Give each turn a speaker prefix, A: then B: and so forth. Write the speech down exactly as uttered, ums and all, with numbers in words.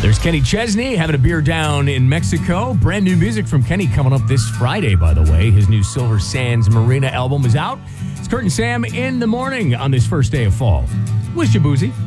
A: There's Kenny Chesney having a beer down in Mexico. Brand new music from Kenny coming up this Friday, by the way. His new Silver Sands Marina album is out. It's Kurt and Sam in the morning on this first day of fall. Wish you boozy.